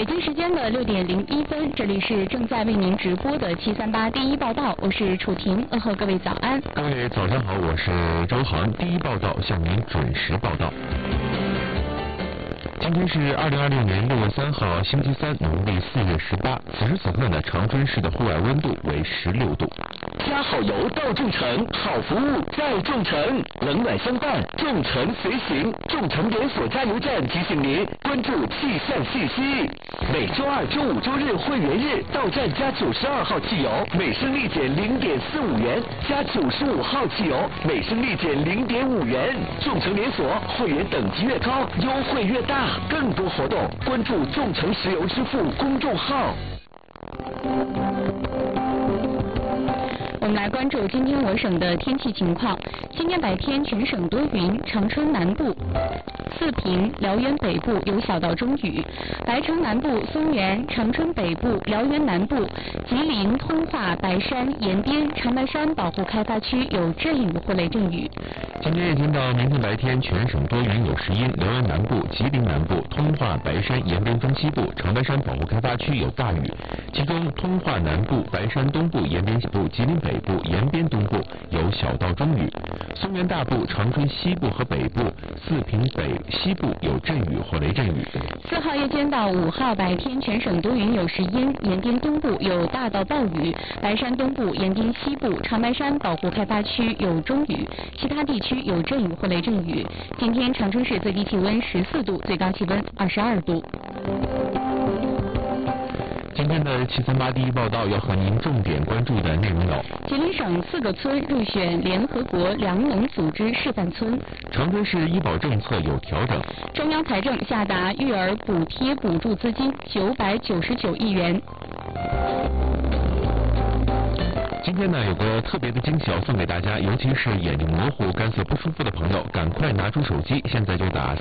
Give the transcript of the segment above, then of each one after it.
北京时间的6点01分，这里是正在为您直播的738第一报道，我是楚婷，问候各位早安。 各位早上好，我是周航，第一报道向您准时报道。今天是2026年6月3号，星期三，农历4月18。此时此刻呢，长春市的户外温度为16度。 加好油到众诚，好服务在众诚，冷暖相伴，众诚随行。众诚连锁加油站提醒您关注气象信息。每周二、周五、周日会员日到站加92号汽油，每升立减0.45元；加95号汽油，每升立减0.5元。众诚连锁会员等级越高，优惠越大。更多活动，关注众诚石油支付公众号。 我们来关注今天我省的天气情况。今天白天全省多云，长春南部、四平、辽源北部有小到中雨，白城南部、松原、长春北部、辽源南部、吉林、通化、白山、延边、长白山保护开发区有阵雨或雷阵雨。 今天夜间到明天白天全省多云有时阴，辽源南部、吉林南部、通化、白山、延边中西部、长白山保护开发区有大雨，其中通化南部、白山东部、延边西部、吉林北部、延边东部有小到中雨，松原大部、长春西部和北部、四平北西部有阵雨或雷阵雨。 4号夜间到5号白天全省多云有时阴，延边东部有大到暴雨，白山东部、延边西部、长白山保护开发区有中雨，其他地区有阵雨或雷阵雨。今天长春市最低气温14度，最高气温22度。 今天的738第一报道要和您重点关注的内容有： 吉林省4个村入选联合国粮农组织示范村； 长春市医保政策有调整； 中央财政下达育儿补贴补助资金999亿元。 今天呢，有个特别的惊喜要送给大家，尤其是眼睛模糊、干涩不舒服的朋友，赶快拿出手机，现在就打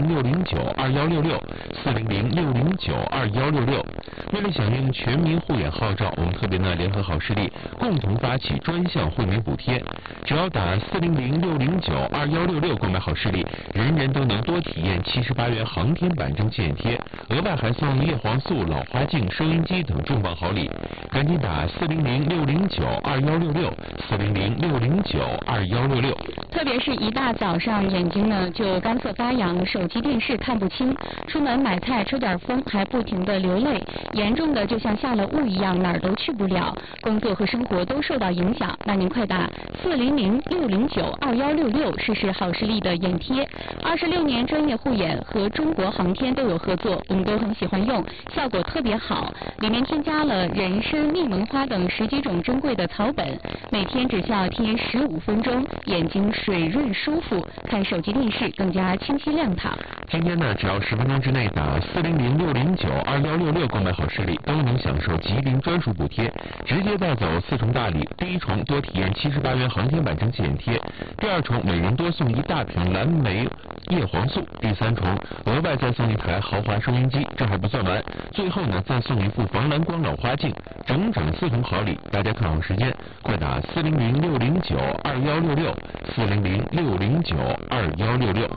400-609-2166，400-609-2166。为了响应全民护眼号召，我们特别呢联合好视力，共同发起专项惠民补贴。只要打400-609-2166购买好视力，人人都能多体验78元航天版蒸汽眼贴，额外还送叶黄素、老花镜、收音机等重磅好礼。赶紧打400-609-2166，400-609-2166。 特别是一大早上眼睛呢就干涩发痒，手机电视看不清，出门买菜吹点风还不停地流泪，严重的就像下了雾一样，哪儿都去不了，工作和生活都受到影响。那您快打400-609-2166试试好视力的眼贴。26年专业护眼和中国航天都有合作，我们都很喜欢用，效果特别好。里面添加了人参、蜜蒙花等10几种珍贵的草本，每天只需要贴15分钟，眼睛水润舒服，看手机电视更加清晰亮堂。 今天呢，只要10分钟之内打400-609-2166购买好视力，都能享受吉林专属补贴，直接带走4重大礼。第1重多体验78元航天版蒸汽眼贴，第2重每人多送1大瓶蓝莓叶黄素，第3重额外再送1台豪华收音机，这还不算完，最后呢再送1副防蓝光老花镜，整4重好礼。大家看好时间，快打400-609-2166，400-609-2166。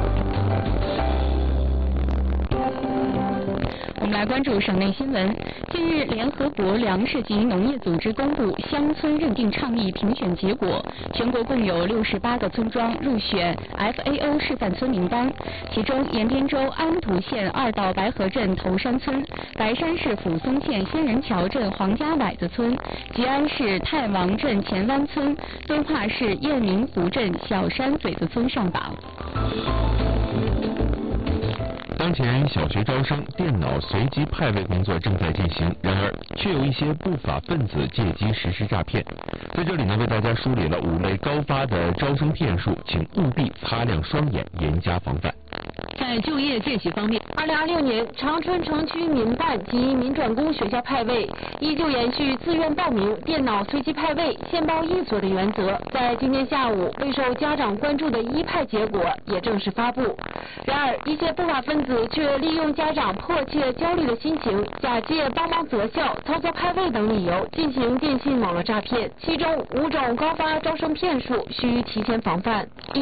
我们来关注省内新闻。近日，联合国粮食及农业组织公布乡村认定倡议评选结果，全国共有68个村庄入选 FAO 示范村名单，其中延边州安图县2道白河镇头山村、白山市抚松县仙人桥镇黄家崴子村、吉安市太王镇前湾村、敦化市雁鸣湖镇小山嘴子村上榜。 当前小学招生电脑随机派位工作正在进行，然而却有一些不法分子借机实施诈骗。在这里呢，为大家梳理了5类高发的招生骗术，请务必擦亮双眼，严加防范。 在就业见习方面，2026年长春城区民办及民转公学校派位依旧延续自愿报名、电脑随机派位、现报一所的原则。在今天下午，备受家长关注的1派结果也正式发布。然而，一些不法分子却利用家长迫切焦虑的心情，假借帮忙择校、操作派位等理由进行电信网络诈骗，其中5种高发招生骗术需提前防范。